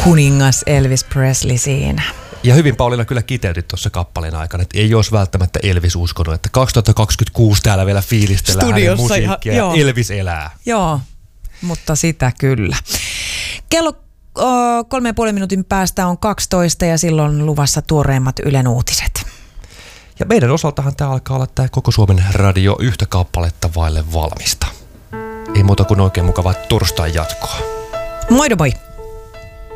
kuningas Elvis Presley siinä. Ja hyvin Pauliina kyllä kiteytit tuossa kappaleen aikana, että ei olisi välttämättä Elvis uskonut, että 2026 täällä vielä fiilistellään hänen musiikkia ja Elvis elää. Joo, mutta sitä kyllä. Kello 3,5 minuutin päästä on 12 ja silloin luvassa tuoreimmat Ylen uutiset. Ja meidän osaltahan tämä alkaa olla tämä koko Suomen radio yhtä kappaletta vaille valmista. Ei muuta kuin oikein mukavaa torstai jatkoa. Moi moi!